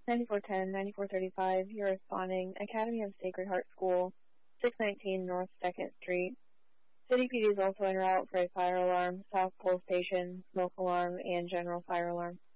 9410, 9435, you're responding. Academy of Sacred Heart School, 619 North 2nd Street. City PD is also en route for a fire alarm, South Pole Station, smoke alarm, and general fire alarm.